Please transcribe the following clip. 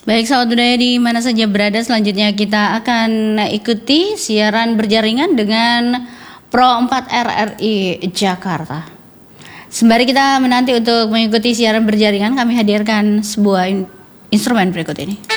Baik sahabat budaya di mana saja berada, selanjutnya kita akan ikuti siaran berjaringan dengan Pro 4 RRI Jakarta. Sembari kita menanti untuk mengikuti siaran berjaringan, kami hadirkan sebuah instrumen berikut ini.